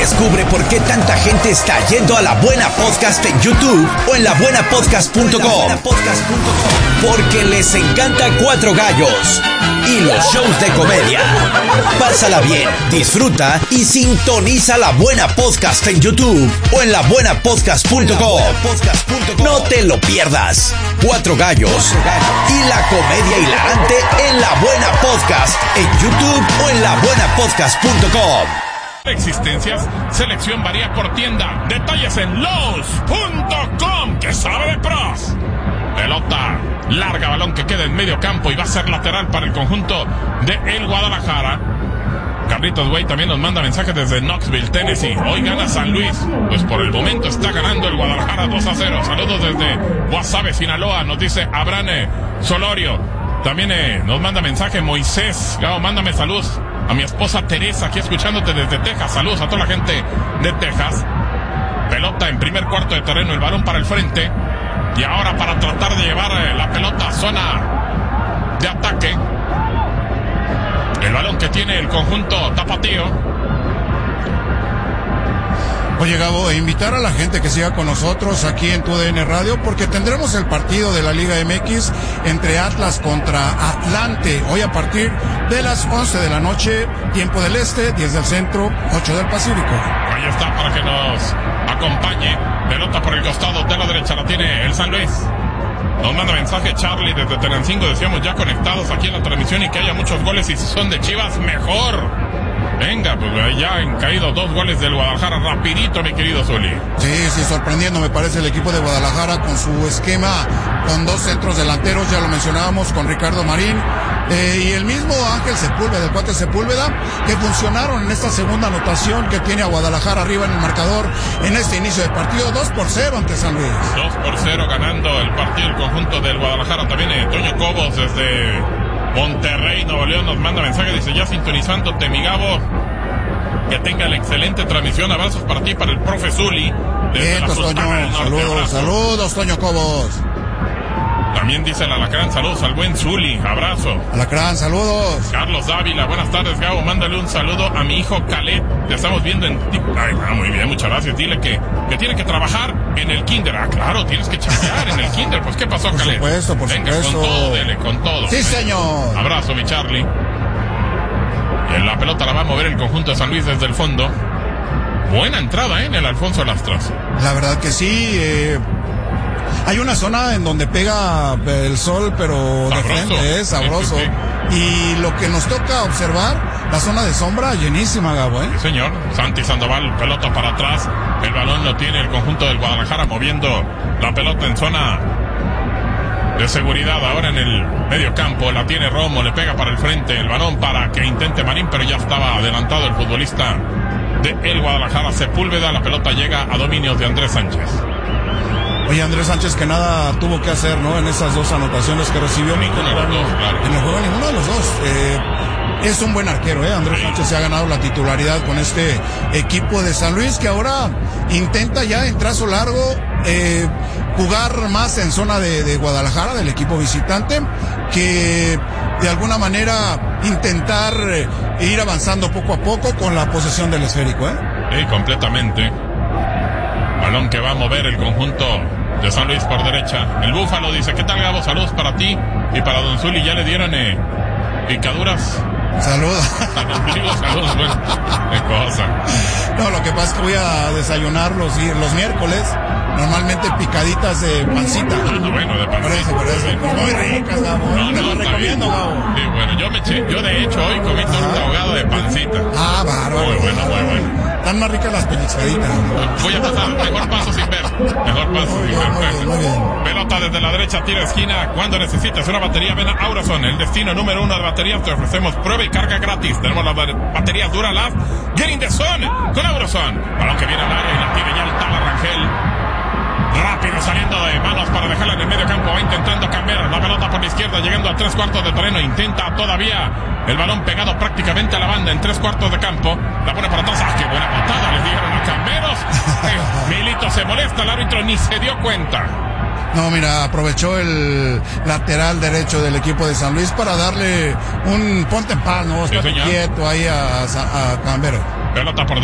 Descubre por qué tanta gente está yendo a La Buena Podcast en YouTube o en labuenapodcast.com. Porque les encanta Cuatro Gallos y los shows de comedia. Pásala bien, disfruta y sintoniza La Buena Podcast en YouTube o en labuenapodcast.com. No te lo pierdas. Cuatro Gallos y la comedia hilarante en La Buena Podcast en YouTube o en labuenapodcast.com. Existencias, selección varía por tienda. Detalles en los.com, que sabe de pros. Pelota larga, balón que queda en medio campo y va a ser lateral para el conjunto de el Guadalajara. Carlitos Güey también nos manda mensajes desde Knoxville, Tennessee. Hoy gana San Luis. Pues por el momento está ganando el Guadalajara 2-0. Saludos desde Guasave, Sinaloa. Nos dice Abraham Solorio. También nos manda mensaje Moisés. Gabo, mándame saludos a mi esposa Teresa, aquí escuchándote desde Texas. Saludos a toda la gente de Texas. Pelota en primer cuarto de terreno, el balón para el frente. Y ahora para tratar de llevar la pelota a zona de ataque. El balón que tiene el conjunto tapatío. Oye, Gabo, invitar a la gente que siga con nosotros aquí en TUDN Radio, porque tendremos el partido de la Liga MX entre Atlas contra Atlante, hoy a partir de las 11 de la noche, tiempo del este, 10 del centro, 8 del Pacífico. Ahí está para que nos acompañe. Pelota por el costado de la derecha, la tiene el San Luis. Nos manda mensaje Charlie desde Tenancingo, decíamos ya conectados aquí en la transmisión y que haya muchos goles, y si son de Chivas, mejor. Venga, pues ya han caído 2 goles del Guadalajara rapidito, mi querido Zuli. Sí, sorprendiendo me parece el equipo de Guadalajara con su esquema, con 2 centros delanteros, ya lo mencionábamos, con Ricardo Marín y el mismo Ángel Sepúlveda, el cuate Sepúlveda, que funcionaron en esta segunda anotación que tiene a Guadalajara arriba en el marcador en este inicio de partido, 2-0 ante San Luis. 2-0 ganando el partido el conjunto del Guadalajara. También Toño Cobos desde Monterrey, Nuevo León, nos manda mensaje, dice ya sintonizándote, mi Gabo, que tenga la excelente transmisión, abrazos para ti, para el profe Zuli. Bien, Toño, saludos, Toño Cobos. También dice el Alacrán, saludos al buen Zuli, abrazo. Alacrán, saludos. Carlos Dávila, buenas tardes, Gabo, mándale un saludo a mi hijo Caleb, te estamos viendo en TikTok. Muy bien, muchas gracias, dile que tiene que trabajar en el kinder. Claro, tienes que chambear en el kinder, pues ¿qué pasó, Caleb? Por supuesto. Venga, con todo, dele, con todo. Sí, señor. Abrazo, mi Charlie. Y en la pelota la va a mover el conjunto de San Luis desde el fondo. Buena entrada, en el Alfonso Lastras. La verdad que sí, hay una zona en donde pega el sol, pero sabroso, de frente es sabroso. Sí. Y lo que nos toca observar, la zona de sombra llenísima, Gabo, Sí, señor. Santi Sandoval, pelota para atrás. El balón lo tiene el conjunto del Guadalajara, moviendo la pelota en zona de seguridad. Ahora en el medio campo la tiene Romo, le pega para el frente. El balón para que intente Marín, pero ya estaba adelantado el futbolista de el Guadalajara, Sepúlveda. La pelota llega a dominios de Andrés Sánchez. Oye, Andrés Sánchez, que nada tuvo que hacer, ¿no? En esas 2 anotaciones que recibió. Ninguno de los dos, claro. En el juego, ninguno de los dos. Es un buen arquero, Andrés Sánchez se ha ganado la titularidad con este equipo de San Luis, que ahora intenta ya en trazo largo jugar más en zona de Guadalajara, del equipo visitante, que de alguna manera intentar ir avanzando poco a poco con la posesión del esférico, Sí, completamente. Balón que va a mover el conjunto de San Luis por derecha. El Búfalo dice, ¿qué tal, Gabo? Saludos para ti y para Don Zuli. Ya le dieron picaduras. Saludos. Saludos, bueno, qué cosa. No, lo que pasa es que voy a desayunar los miércoles, normalmente picaditas de pancita. Bueno, de pancita. Por eso. Muy ricas, Gabo. Te lo recomiendo, Gabo. Sí, bueno, yo de hecho hoy comí torta ahogada de pancita. Bárbaro. Muy bueno. Están más ricas las pellizcaditas. Voy a pasar, mejor paso sin ver. Muy bien. Pelota desde la derecha, tira esquina. Cuando necesites una batería, ven a Auroson, el destino número 1 de baterías. Te ofrecemos prueba y carga gratis. Tenemos las baterías Duralast Getting the Sun con Auroson. Balón que viene al área y la tiene ya el Tala Rangel. Rápido saliendo de manos para dejarla en el medio campo. Va intentando cambiar la pelota por la izquierda, llegando a 3/4 de terreno. Intenta todavía el balón pegado prácticamente a la banda en 3/4 de campo. La pone para atrás. ¡Qué buena patada! Les dijeron a Camberos. Milito se molesta, el árbitro ni se dio cuenta. No, mira, aprovechó el lateral derecho del equipo de San Luis para darle un ponte en paz, ¿no? Estate quieto ahí a Cambero. Pelota por